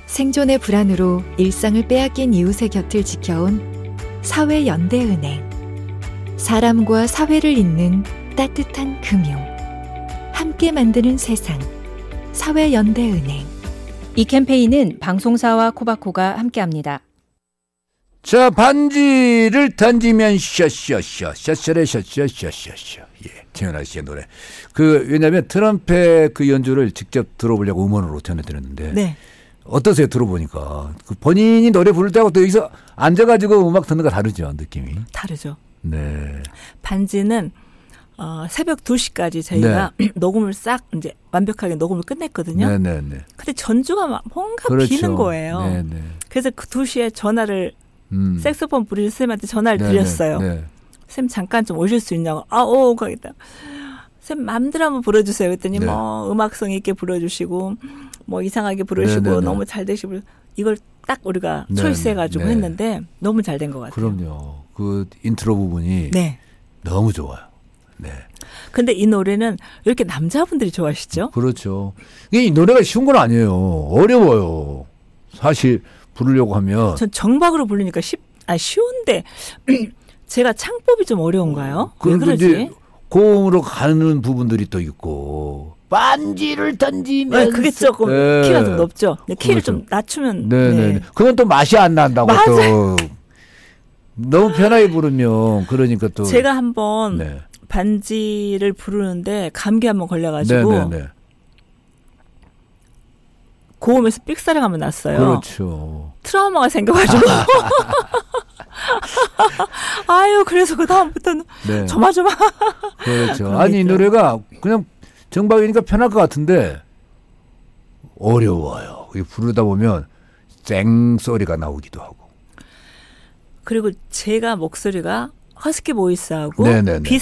생존의 불안으로 일상을 빼앗긴 이웃의 곁을 지켜온 사회연대은행. 사람과 사회를 잇는 따뜻한 금융. 함께 만드는 세상. 사회연대은행. 이 캠페인은 방송사와 코바코가 함께합니다. 자, 반지를 던지면 셔셔셔 셔셔레 셔셔셔셔셔. 예, 최연아 씨의 노래. 왜냐하면 트럼펫 그 연주를 직접 들어보려고 음원으로 전해드렸는데 네. 어떠세요? 들어보니까 본인이 노래 부를 때하고 또 여기서 앉아가지고 음악 듣는 거 다르죠, 느낌이. 다르죠. 네. 반지는 새벽 2시까지 저희가 녹음을 싹 이제 완벽하게 녹음을 끝냈거든요. 네네네. 근데 전주가 막 뭔가 그렇죠. 비는 거예요. 네네. 그래서 그 2시에 전화를 색소폰 부르실 쌤한테 전화를 네네. 드렸어요. 네. 쌤 잠깐 좀 오실 수 있냐고. 가겠다. 쌤 맘대로 한번 불러주세요. 그랬더니 네. 뭐 음악성 있게 불러주시고 뭐 이상하게 부르시고 네네네. 너무 잘 되시고 이걸 딱 우리가 네네. 초이스해가지고 네. 했는데 너무 잘 된 것 같아요. 그럼요. 그 인트로 부분이 네. 너무 좋아요. 네. 근데 이 노래는 왜 이렇게 남자분들이 좋아하시죠? 그렇죠. 이 노래가 쉬운 건 아니에요. 어려워요. 사실 부르려고 하면. 전 정박으로 부르니까 쉬운데 제가 창법이 좀 어려운가요? 왜 그런데 그러지? 이제 고음으로 가는 부분들이 또 있고 반지를 던지면 네, 그게 조금 네. 키가 좀 높죠. 키를 그렇죠. 좀 낮추면 네네. 네. 그건 또 맛이 안 난다고 맞아요. 또 너무 편하게 부르면 그러니까 또 제가 한번 네. 반지를 부르는데 감기 한번 걸려가지고 네네네. 고음에서 삑사리가 한번 났어요. 그렇죠. 트라우마가 생겨가지고 아유 그래서 그 다음부터는 네. 조마조마. 그렇죠. 아니 이 노래가 그냥 정박이니까 편할 것 같은데 어려워요. 부르다 보면 쌩소리가 나오기도 하고. 그리고 제가 목소리가 허스키 보이스하고 네네네.